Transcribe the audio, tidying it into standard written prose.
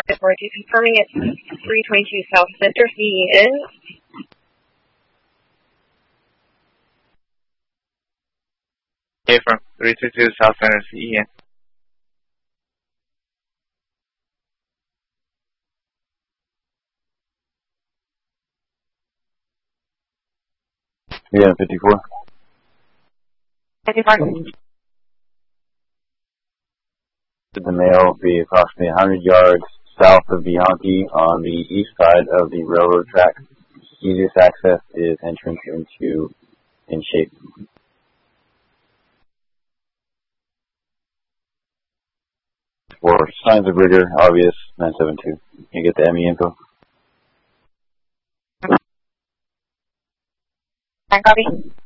Authority confirming it's 322 South Center, CE in. Okay, from 322 South Center, CE in. Yeah, 54. 54. The mail will be approximately 100 yards south of Bianchi on the east side of the railroad track. Easiest access is entrance into in shape. For signs of rigor, obvious, 972. You get the ME info? Copy.